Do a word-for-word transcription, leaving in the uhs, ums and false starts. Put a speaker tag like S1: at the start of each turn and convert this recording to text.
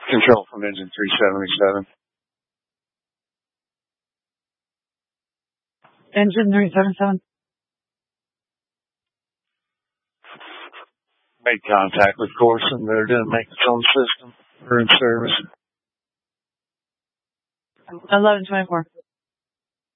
S1: Control from engine three seventy-seven.
S2: Engine three seventy-seven.
S1: Made contact with Corson. They're doing maintenance on the system. We're in service.
S2: eleven twenty-four.